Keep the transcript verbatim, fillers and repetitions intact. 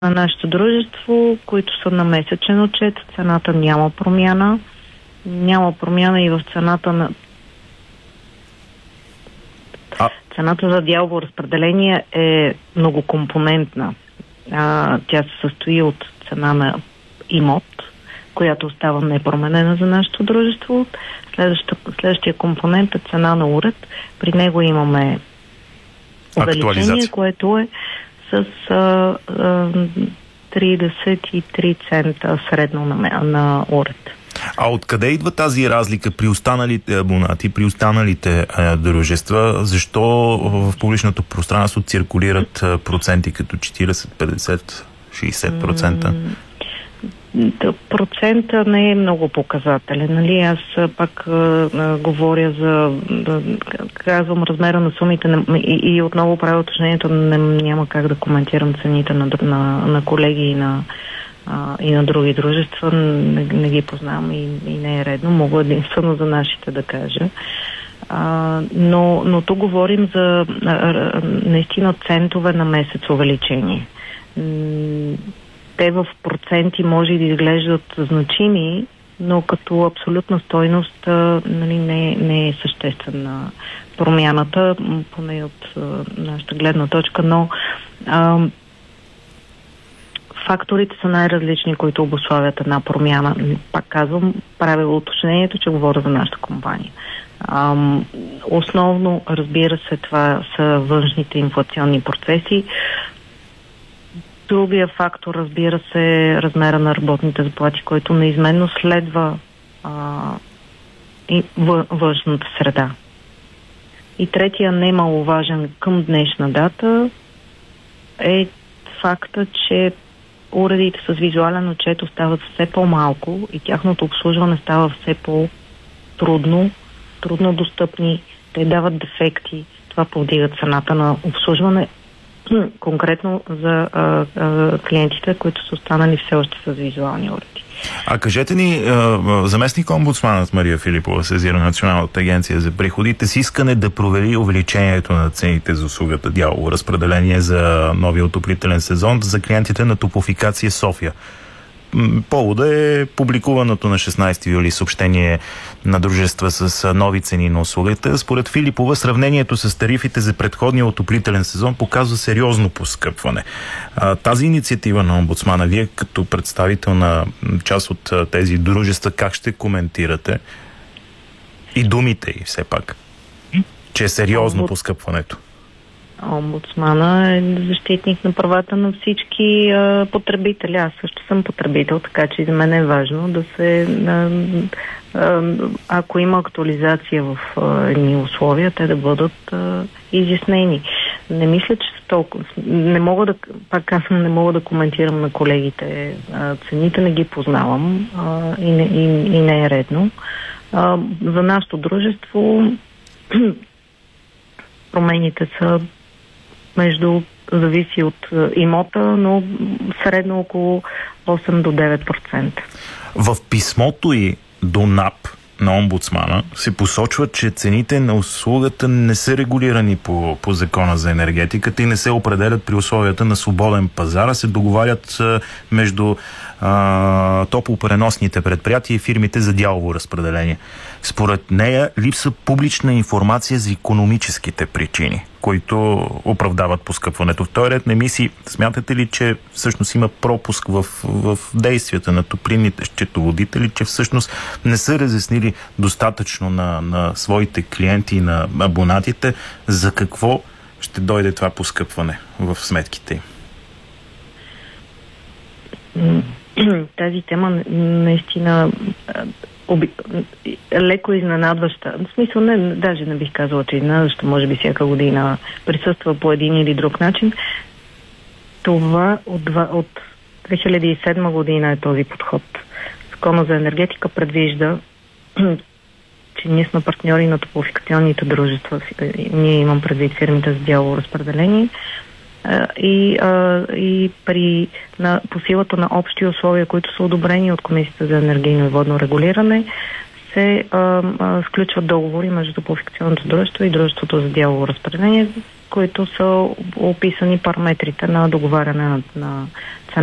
на нашето дружество, които са на месечен отчет, цената няма промяна. Няма промяна и в цената на... А... Цената за дялово разпределение е многокомпонентна. А, тя се състои от цена на имот, която остава непроменена за нашето дружество. Следващия компонент е цена на уред. При него имаме увеличение, което е с а, а, тридесет и три цента средно на, на уред. А откъде идва тази разлика при останалите абонати, при останалите а, дружества? Защо в публичното пространство циркулират а, проценти като четиридесет, петдесет, шейсет процента? Процента не е много показателен. Нали? Аз пак а, а, говоря за... Да, казвам размера на сумите на, и, и отново правя уточнението, не, няма как да коментирам цените на, на, на колеги и на, а, и на други дружества. Не, не ги познавам и, и не е редно. Мога единствено за нашите да кажа. А, но, но тук говорим за а, наистина центове на месец увеличение. Те в проценти може да изглеждат значими, но като абсолютна стойност а, нали, не, не е съществена промяната, поне от а, нашата гледна точка, но а, факторите са най-различни, които обуславят една промяна. Пак казвам, правя уточнението, че говоря за нашата компания. А, основно, разбира се, това са външните инфлационни процеси. Другия фактор, разбира се, размера на работните заплати, който неизменно следва а, и въ, външната среда. И третия, немаловажен към днешна дата, е факта, че уредите с визуален отчет остават все по-малко и тяхното обслужване става все по-трудно, трудно достъпни, те дават дефекти, това повдига цената на обслужване, конкретно за а, а, клиентите, които са останали все още с визуални уреди. А кажете ни, заместник омбудсманът Мария Филипова сезира Националната агенция за приходите с искане да провери увеличението на цените за услугата дялово разпределение за новия отоплителен сезон за клиентите на Топлофикация София. Повода е публикуваното на шестнадесети юли съобщение на дружества с нови цени на услугата. Според Филипова, сравнението с тарифите за предходния отоплителен сезон показва сериозно поскъпване. Тази инициатива на омбудсмана, вие като представител на част от тези дружества, как ще коментирате? И думите и все пак, че е сериозно поскъпването. Омбудсмана е защитник на правата на всички а, потребители. Аз също съм потребител, така че за мен е важно да се... А, а, ако има актуализация в а, едни условия, те да бъдат а, изяснени. Не мисля, че са толкова... Не мога да... Пак казвам, не мога да коментирам на колегите. А, цените не ги познавам а, и, не, и, и не е редно. А, за нашето дружество промените са между, зависи от имота, но средно около осем до девет процента. В писмото и до НАП на омбудсмана се посочва, че цените на услугата не са регулирани по, по закона за енергетиката и не се определят при условията на свободен пазар, а се договарят а, между а, топлопреносните предприятия и фирмите за дялово разпределение. Според нея липсва публична информация за икономическите причини, които оправдават поскъпването. В този ред на емисии, смятате ли, че всъщност има пропуск в, в действията на топлинните счетоводители, че всъщност не са разяснили достатъчно на, на своите клиенти и на абонатите за какво ще дойде това поскъпване в сметките им? Тази тема наистина оби... леко изненадваща. В смисъл, не, даже не бих казала, че изненадваща, може би всяка година присъства по един или друг начин. Това от, два, от две хиляди и седма година е този подход. Закона за енергетика предвижда, че ние сме партньори на топлофикационните дружества. Ние имам предвид фирмите за дялово разпределение. И, а, и при, на, по силата на общи условия, които са одобрени от Комисията за енергийно и водно регулиране, се а, а, сключват договори между топлофикационното дружество и дружеството за дялово разпределение които са описани параметрите на договаряне на, на